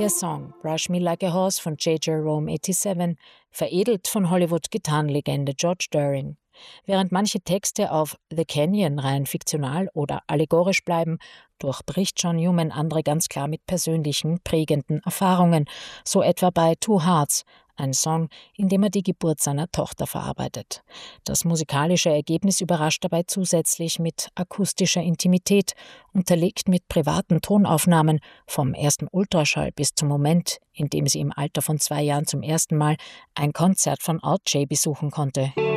Der Song Brush Me Like a Horse von J. Jerome 87, veredelt von Hollywood-Gitarrenlegende George During. Während manche Texte auf The Canyon rein fiktional oder allegorisch bleiben, durchbricht John Newman andere ganz klar mit persönlichen, prägenden Erfahrungen, so etwa bei Two Hearts, ein Song, in dem er die Geburt seiner Tochter verarbeitet. Das musikalische Ergebnis überrascht dabei zusätzlich mit akustischer Intimität, unterlegt mit privaten Tonaufnahmen, vom ersten Ultraschall bis zum Moment, in dem sie im Alter von 2 Jahren zum ersten Mal ein Konzert von Alt J besuchen konnte.